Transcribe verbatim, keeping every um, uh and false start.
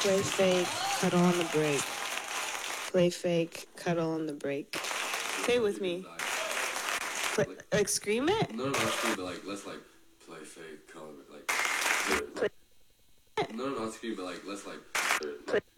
Play fake, cuddle on the break. Play fake, cuddle on the break. Say it with me. Play, like scream it? No, no, not scream, but like let's like play fake, color, like. Play. No, no, not scream, but like let's like.